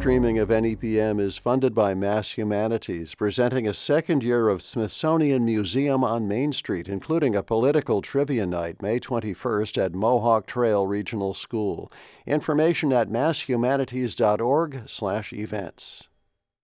streaming of NEPM is funded by Mass Humanities, presenting a second year of Smithsonian Museum on Main Street, including a political trivia night May 21st at Mohawk Trail Regional School. Information at masshumanities.org/events.